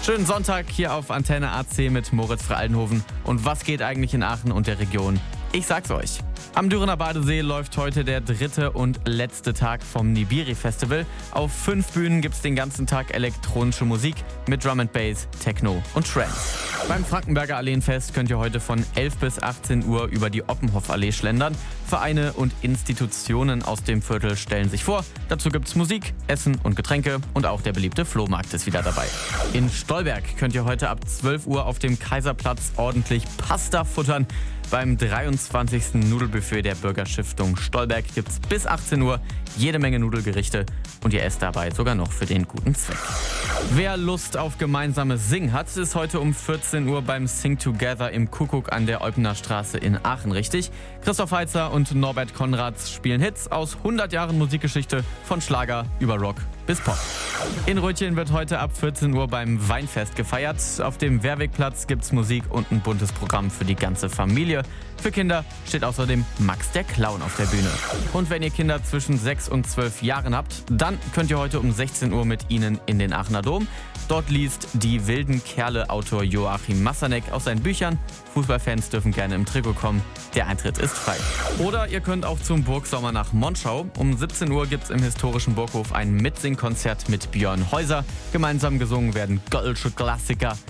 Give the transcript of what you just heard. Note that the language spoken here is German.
Schönen Sonntag hier auf Antenne AC mit Moritz Frey-Aldenhoven. Und was geht eigentlich in Aachen und der Region? Ich sag's euch. Am Dürener Badesee läuft heute der 3. und letzte Tag vom Nibiri Festival. Auf 5 Bühnen gibt's den ganzen Tag elektronische Musik mit Drum and Bass, Techno und Trance. Beim Frankenberger Alleenfest könnt ihr heute von 11 bis 18 Uhr über die Oppenhoff-Allee schlendern. Vereine und Institutionen aus dem Viertel stellen sich vor. Dazu gibt's Musik, Essen und Getränke und auch der beliebte Flohmarkt ist wieder dabei. In Stolberg könnt ihr heute ab 12 Uhr auf dem Kaiserplatz ordentlich Pasta futtern. Beim 23. Nudelbuffet der Bürgerstiftung Stolberg gibt's bis 18 Uhr jede Menge Nudelgerichte und ihr esst dabei sogar noch für den guten Zweck. Wer Lust auf gemeinsames Singen hat, ist heute um 14 Uhr beim Sing Together im Kuckuck an der Eupener Straße in Aachen richtig. Christoph Heitzer und Norbert Konrads spielen Hits aus 100 Jahren Musikgeschichte von Schlager über Rock bis Pop. In Rötchen wird heute ab 14 Uhr beim Weinfest gefeiert. Auf dem Wehrwegplatz gibt's Musik und ein buntes Programm für die ganze Familie. Für Kinder steht außerdem Max der Clown auf der Bühne. Und wenn ihr Kinder zwischen 6 und 12 Jahren habt, dann könnt ihr heute um 16 Uhr mit ihnen in den Aachener Dom. Dort liest die wilden Kerle-Autor Joachim Massanek aus seinen Büchern. Fußballfans dürfen gerne im Trikot kommen. Der Eintritt ist frei. Oder ihr könnt auch zum Burgsommer nach Monschau. Um 17 Uhr gibt's im historischen Burghof ein Mitsingkonzert mit Björn Häuser. Gemeinsam gesungen werden Gölsche Klassiker